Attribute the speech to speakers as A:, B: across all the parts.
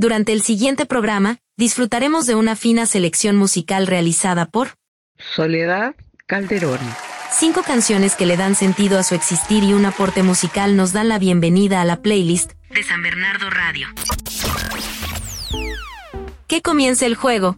A: Durante el siguiente programa, disfrutaremos de una fina selección musical realizada por
B: Soledad Calderón.
A: 5 canciones que le dan sentido a su existir y un aporte musical nos dan la bienvenida a la playlist de San Bernardo Radio. Que comience el juego.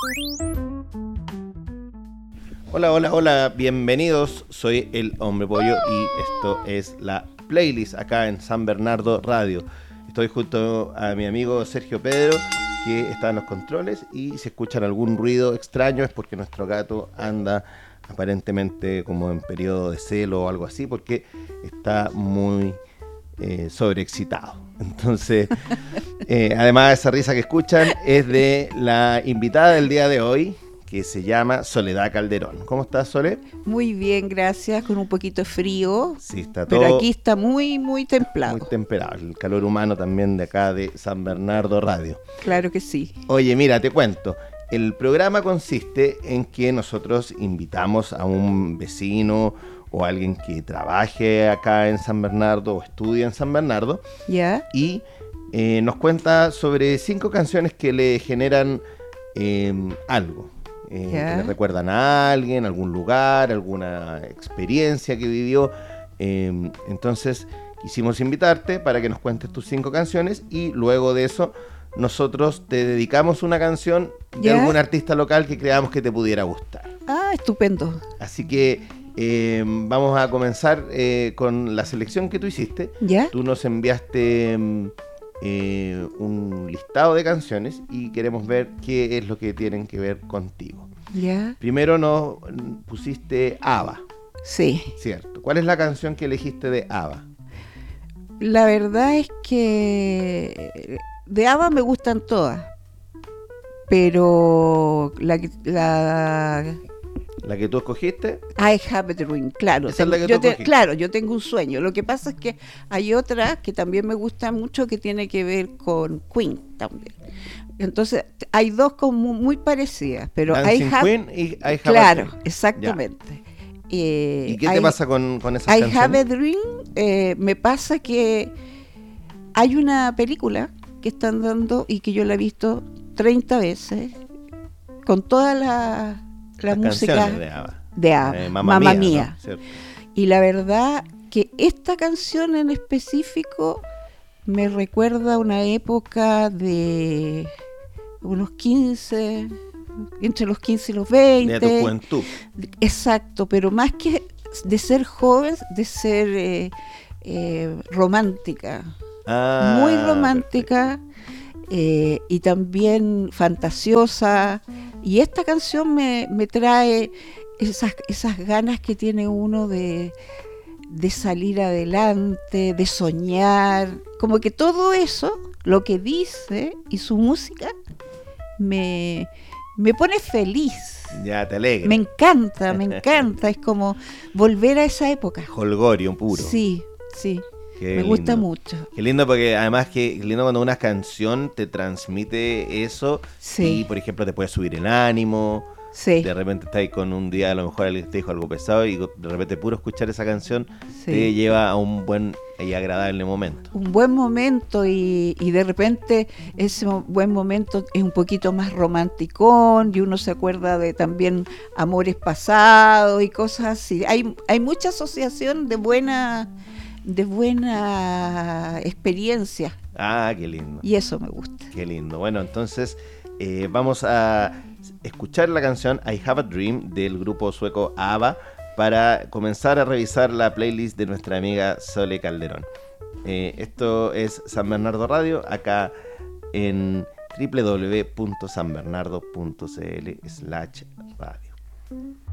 C: Hola, bienvenidos, soy el Hombre Pollo y esto es la playlist acá en San Bernardo Radio. Estoy junto a mi amigo Sergio Pedro, que está en los controles, y si escuchan algún ruido extraño es porque nuestro gato anda aparentemente como en periodo de celo o algo así, porque está muy sobreexcitado. Entonces, además esa risa que escuchan es de la invitada del día de hoy, que se llama Soledad Calderón. ¿Cómo estás, Sole?
B: Muy bien, gracias, con un poquito de frío.
C: Sí, está todo.
B: Pero aquí está muy templado.
C: Muy temperado, el calor humano también de acá de San Bernardo Radio.
B: Claro que sí.
C: Oye, mira, te cuento. El programa consiste en que nosotros invitamos a un vecino o a alguien que trabaje acá en San Bernardo o estudie en San Bernardo.
B: ¿Ya?
C: Y nos cuenta sobre 5 canciones que le generan algo. Que le recuerdan a alguien, algún lugar, alguna experiencia que vivió. Entonces quisimos invitarte para que nos cuentes tus 5 canciones y luego de eso nosotros te dedicamos una canción de algún artista local que creamos que te pudiera gustar.
B: Ah, estupendo.
C: Así que vamos a comenzar con la selección que tú hiciste.
B: ¿Ya?
C: Tú nos enviaste un listado de canciones y queremos ver qué es lo que tienen que ver contigo.
B: ¿Ya?
C: Primero nos pusiste ABBA.
B: Sí.
C: Cierto. ¿Cuál es la canción que elegiste de ABBA?
B: La verdad es que de ABBA me gustan todas, pero la
C: ¿La que tú escogiste?
B: I Have a Dream, claro.
C: Esa es la que tú escogiste.
B: Claro, yo tengo un sueño. Lo que pasa es que hay otra que también me gusta mucho que tiene que ver con Queen también. Entonces, hay dos como muy parecidas, pero
C: Dancing Queen y I Have
B: claro,
C: a Dream.
B: exactamente.
C: ¿Y qué te pasa con esas canciones?
B: I Have a Dream, me pasa que hay una película que están dando y que yo la he visto 30 veces con toda la música de ABBA, Mamma Mía.
C: ¿No?
B: Y la verdad que esta canción en específico me recuerda a una época de unos 15, entre los 15 y los 20.
C: De tu juventud.
B: Exacto, pero más que de ser joven, de ser romántica. Muy romántica y también fantasiosa. Y esta canción me trae esas ganas que tiene uno de salir adelante, de soñar. Como que todo eso, lo que dice y su música, me pone feliz.
C: Ya, te alegra.
B: Me encanta. Es como volver a esa época.
C: Jolgorio puro.
B: Sí. Me gusta mucho.
C: Qué lindo, porque además qué lindo cuando una canción te transmite eso.
B: Sí.
C: Y por ejemplo te puede subir el ánimo.
B: Sí.
C: De repente estás ahí con un día, a lo mejor alguien te dijo algo pesado y de repente puro escuchar esa canción te lleva a un buen y agradable momento. Un
B: buen momento y de repente ese buen momento es un poquito más romanticón y uno se acuerda de también amores pasados y cosas así. Hay mucha asociación de buena experiencia.
C: Ah, qué lindo.
B: Y eso me gusta.
C: Qué lindo. Bueno, entonces vamos a escuchar la canción I Have a Dream del grupo sueco ABBA para comenzar a revisar la playlist de nuestra amiga Sole Calderón. Esto es San Bernardo Radio, acá en www.sanbernardo.cl/radio.